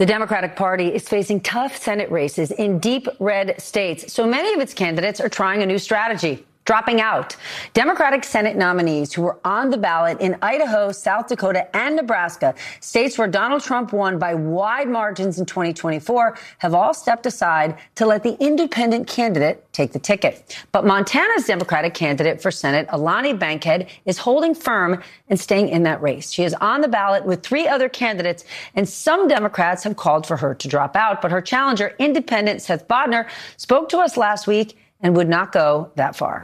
The Democratic Party is facing tough Senate races in deep red states. So many of its candidates are trying a new strategy, dropping out. Democratic Senate nominees who were on the ballot in Idaho, South Dakota, and Nebraska, states where Donald Trump won by wide margins in 2024, have all stepped aside to let the independent candidate take the ticket. But Montana's Democratic candidate for Senate, Alani Bankhead, is holding firm and staying in that race. She is on the ballot with 3 other candidates, and some Democrats have called for her to drop out. But her challenger, independent Seth Bodnar, spoke to us last week and would not go that far.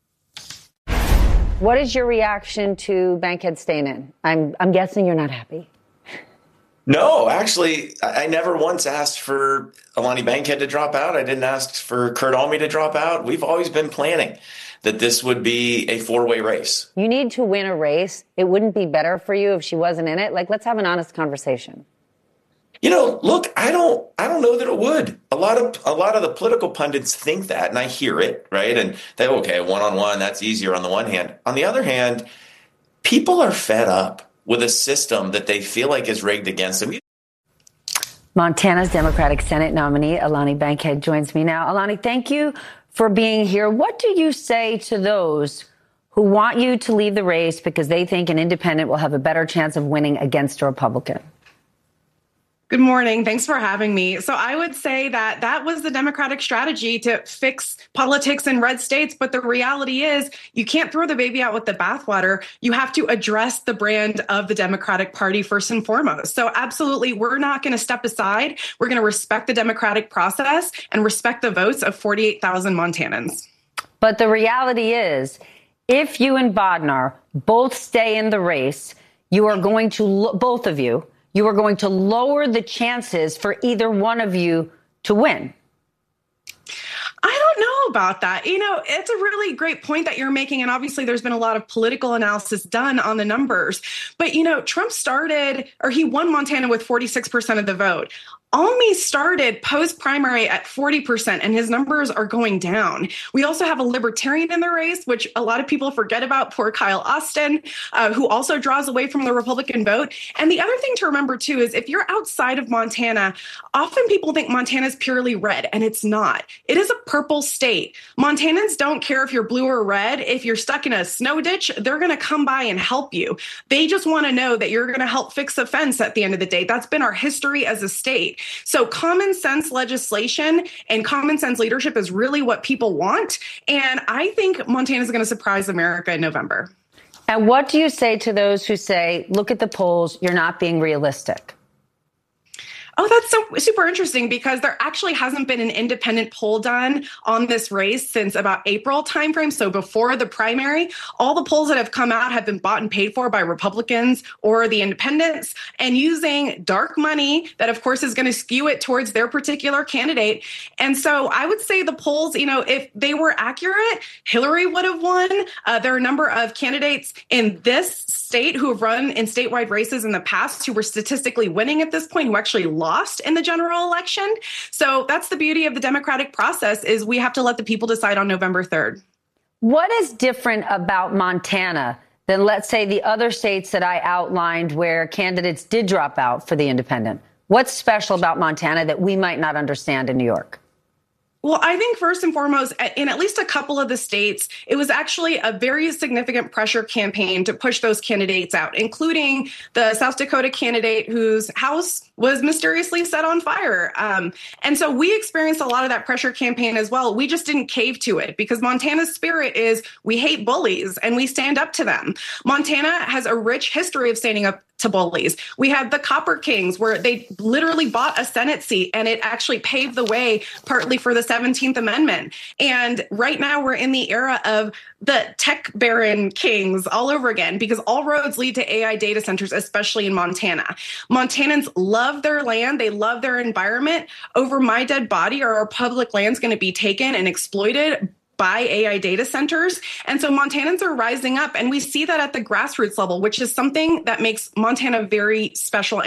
What is your reaction to Bankhead staying in? I'm guessing you're not happy. No, actually, I never once asked for Alani Bankhead to drop out. I didn't ask for Kurt Alme to drop out. We've always been planning that this would be a 4-way race. You need to win a race. It wouldn't be better for you if she wasn't in it? Let's have an honest conversation. You know, look, I don't know that it would. A lot of the political pundits think that, and I hear it, right? And they, okay, one-on-one, that's easier on the one hand. On the other hand, people are fed up with a system that they feel like is rigged against them. Montana's Democratic Senate nominee, Alani Bankhead, joins me now. Alani, thank you for being here. What do you say to those who want you to leave the race because they think an independent will have a better chance of winning against a Republican? Good morning. Thanks for having me. So I would say that was the Democratic strategy to fix politics in red states. But the reality is you can't throw the baby out with the bathwater. You have to address the brand of the Democratic Party first and foremost. So absolutely, we're not going to step aside. We're going to respect the democratic process and respect the votes of 48,000 Montanans. But the reality is, if you and Bodnar both stay in the race, you are going to, both of you, you are going to lower the chances for either one of you to win. I don't know about that. You know, it's a really great point that you're making. And obviously, there's been a lot of political analysis done on the numbers. But, you know, Trump he won Montana with 46% of the vote. Alme started post-primary at 40%, and his numbers are going down. We also have a libertarian in the race, which a lot of people forget about, poor Kyle Austin, who also draws away from the Republican vote. And the other thing to remember, too, is if you're outside of Montana, often people think Montana is purely red, and it's not. It is a purple state. Montanans don't care if you're blue or red. If you're stuck in a snow ditch, they're going to come by and help you. They just want to know that you're going to help fix a fence at the end of the day. That's been our history as a state. So common sense legislation and common sense leadership is really what people want. And I think Montana is going to surprise America in November. And what do you say to those who say, look at the polls, you're not being realistic? Oh, that's so super interesting because there actually hasn't been an independent poll done on this race since about April timeframe. So before the primary, all the polls that have come out have been bought and paid for by Republicans or the independents and using dark money that, of course, is going to skew it towards their particular candidate. And so I would say the polls, you know, if they were accurate, Hillary would have won. There are a number of candidates in this state who have run in statewide races in the past who were statistically winning at this point, who actually lost in the general election. So that's the beauty of the democratic process is we have to let the people decide on November 3rd. What is different about Montana than, let's say, the other states that I outlined where candidates did drop out for the independent? What's special about Montana that we might not understand in New York? Well, I think first and foremost, in at least a couple of the states, it was actually a very significant pressure campaign to push those candidates out, including the South Dakota candidate whose house was mysteriously set on fire. And so we experienced a lot of that pressure campaign as well. We just didn't cave to it because Montana's spirit is we hate bullies and we stand up to them. Montana has a rich history of standing up to bullies. We had the Copper Kings where they literally bought a Senate seat and it actually paved the way partly for the 17th Amendment. And right now we're in the era of the tech baron kings all over again because all roads lead to AI data centers, especially in Montana. Montanans love their land. They love their environment. Over my dead body, our public land's going to be taken and exploited by AI data centers. And so Montanans are rising up. And we see that at the grassroots level, which is something that makes Montana very special